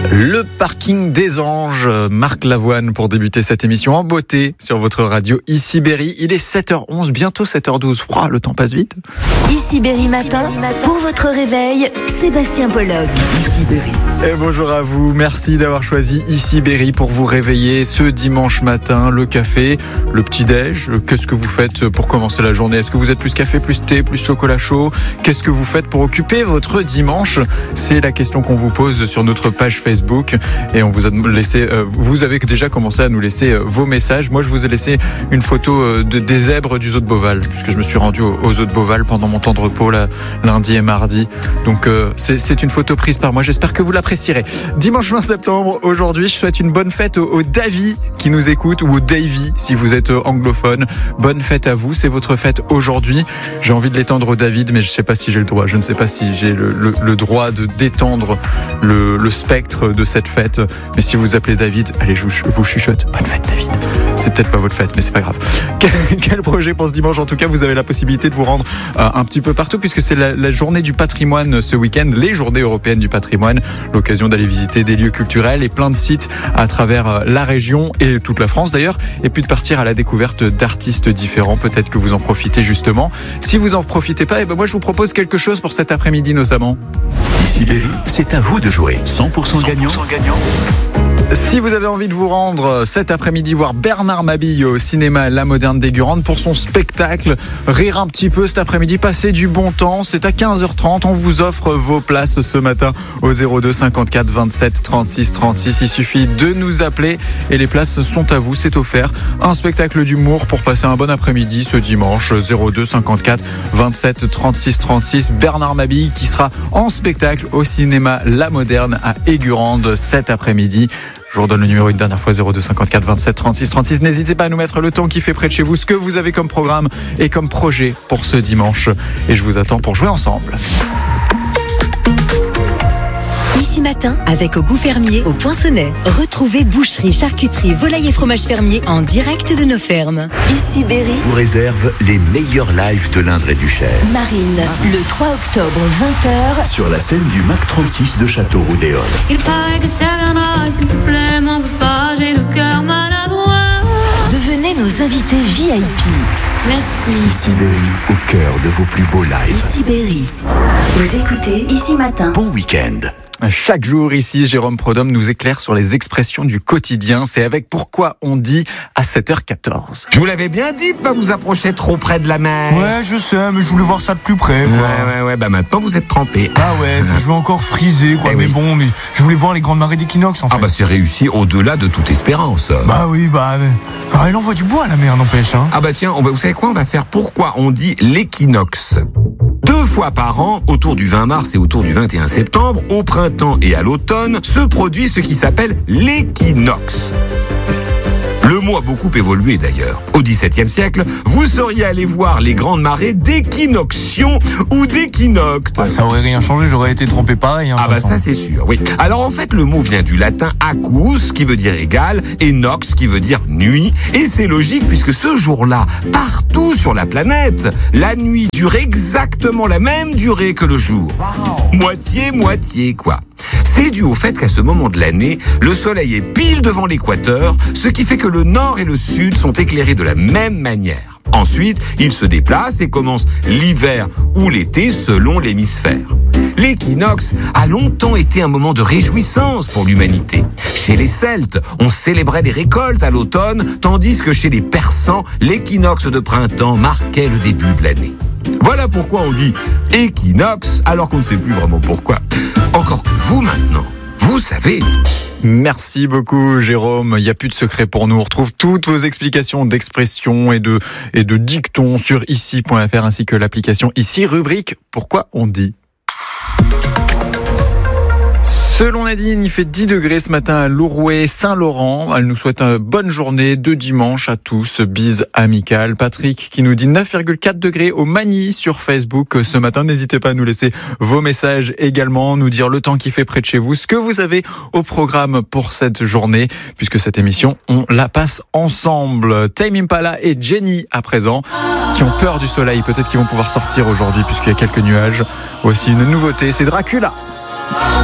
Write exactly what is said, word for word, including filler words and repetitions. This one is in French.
Le parking des anges, Marc Lavoine pour débuter cette émission en beauté sur votre radio Ici Berry. Il est sept heures onze, bientôt sept heures douze. Oh, le temps passe vite. Ici Berry matin, pour votre réveil, Sébastien Pollock. Ici Berry. Et bonjour à vous, merci d'avoir choisi Ici Berry pour vous réveiller ce dimanche matin. Le café, le petit-déj, qu'est-ce que vous faites pour commencer la journée? Est-ce que vous êtes plus café, plus thé, plus chocolat chaud? Qu'est-ce que vous faites pour occuper votre dimanche? C'est la question qu'on vous pose sur notre page Facebook et on vous a laissé, euh, vous avez déjà commencé à nous laisser euh, vos messages. Moi, je vous ai laissé une photo euh, de, des zèbres du zoo de Beauval, puisque je me suis rendu au, au zoo de Beauval pendant mon temps de repos là, lundi et mardi. Donc, euh, c'est, c'est une photo prise par moi. J'espère que vous l'apprécierez. Dimanche vingt septembre, aujourd'hui, je souhaite une bonne fête au, au Davy qui nous écoute, ou au Davy si vous êtes anglophone. Bonne fête à vous, c'est votre fête aujourd'hui. J'ai envie de l'étendre au David, mais je ne sais pas si j'ai le droit. Je ne sais pas si j'ai le, le, le droit de d'étendre le, le spectre de cette fête. Mais si vous appelez David, allez, je vous, je vous chuchote. Bonne fête, David. C'est peut-être pas votre fête, mais c'est pas grave. Quel, quel projet pour ce dimanche? En tout cas, vous avez la possibilité de vous rendre euh, un petit peu partout, puisque c'est la, la journée du patrimoine ce week-end, les journées européennes du patrimoine. L'occasion d'aller visiter des lieux culturels et plein de sites à travers euh, la région et toute la France d'ailleurs. Et puis de partir à la découverte d'artistes différents. Peut-être que vous en profitez justement. Si vous en profitez pas, eh ben moi je vous propose quelque chose pour cet après-midi notamment. Ici Berry, c'est à vous de jouer. cent pour cent gagnant. Si vous avez envie de vous rendre cet après-midi voir Bernard Mabille au cinéma La Moderne d'Aigurande pour son spectacle, rire un petit peu cet après-midi, passer du bon temps, c'est à quinze heures trente, on vous offre vos places ce matin au zéro deux cinquante-quatre vingt-sept trente-six trente-six. Il suffit de nous appeler et les places sont à vous, c'est offert. Un spectacle d'humour pour passer un bon après-midi ce dimanche, zéro deux cinquante-quatre vingt-sept trente-six trente-six. Bernard Mabille qui sera en spectacle au cinéma La Moderne à Aigurande cet après-midi. Je vous redonne le numéro une dernière fois, zéro deux cinquante-quatre vingt-sept trente-six trente-six. N'hésitez pas à nous mettre le temps qui fait près de chez vous, ce que vous avez comme programme et comme projet pour ce dimanche. Et je vous attends pour jouer ensemble. Ici matin, avec Au Goût Fermier, au Poinçonnet. Retrouvez boucherie, charcuterie, volaille et fromage fermier en direct de nos fermes. Ici Berry vous réserve les meilleurs lives de l'Indre et du Cher. Marine, le trois octobre, vingt heures. Sur la scène du Mac trente-six de Châteauroux-d'Éole. Il paraît que ça viendra, s'il te plaît, m'en veux pas, j'ai le cœur maladroit. Devenez nos invités V I P. Merci. Ici Berry, au cœur de vos plus beaux lives. Ici Berry. Vous écoutez Ici matin. Bon week-end. Chaque jour ici, Jérôme Prodhomme nous éclaire sur les expressions du quotidien. C'est avec Pourquoi on dit à sept heures quatorze. Je vous l'avais bien dit de pas vous approcher trop près de la mer. Ouais, je sais, mais je voulais voir ça de plus près, quoi. Ouais, ouais, ouais, bah maintenant vous êtes trempés. Ah ouais, puis je vais encore friser, quoi. Eh mais oui. bon, mais je voulais voir les grandes marées d'équinoxe, en fait. Ah bah c'est réussi au-delà de toute espérance. Bah oui, bah... Enfin, elle envoie du bois, la mer, n'empêche, hein. Ah bah tiens, on va, vous savez quoi, on va faire Pourquoi on dit l'équinoxe. Deux fois par an, autour du vingt mars et autour du vingt et un septembre, au printemps et à l'automne, se produit ce qui s'appelle l'équinoxe. Le mot a beaucoup évolué d'ailleurs. Au dix-septième siècle, vous seriez allé voir les grandes marées d'équinoxion ou d'équinocte. Bah, ça aurait rien changé, j'aurais été trompé pareil, hein. Ah bah ça c'est sûr, oui. Alors en fait le mot vient du latin acus qui veut dire égal et nox qui veut dire nuit. Et c'est logique puisque ce jour-là, partout sur la planète, la nuit dure exactement la même durée que le jour. Wow. Moitié, moitié quoi. C'est dû au fait qu'à ce moment de l'année, le soleil est pile devant l'équateur, ce qui fait que le nord et le sud sont éclairés de la même manière. Ensuite, il se déplace et commence l'hiver ou l'été selon l'hémisphère. L'équinoxe a longtemps été un moment de réjouissance pour l'humanité. Chez les Celtes, on célébrait les récoltes à l'automne, tandis que chez les Persans, l'équinoxe de printemps marquait le début de l'année. Voilà pourquoi on dit équinoxe, alors qu'on ne sait plus vraiment pourquoi. Encore que vous maintenant, vous savez. Merci beaucoup Jérôme, il n'y a plus de secret pour nous. On retrouve toutes vos explications d'expressions et de, et de dictons sur ici point f r ainsi que l'application Ici, rubrique Pourquoi on dit. Selon Nadine, il fait dix degrés ce matin à Louroué, Saint-Laurent. Elle nous souhaite une bonne journée de dimanche à tous. Bise amicale. Patrick qui nous dit neuf virgule quatre degrés au Magny sur Facebook ce matin. N'hésitez pas à nous laisser vos messages également, nous dire le temps qui fait près de chez vous, ce que vous avez au programme pour cette journée, puisque cette émission, on la passe ensemble. Tame Impala et Jenny à présent, qui ont peur du soleil. Peut-être qu'ils vont pouvoir sortir aujourd'hui puisqu'il y a quelques nuages. Voici une nouveauté, c'est Dracula.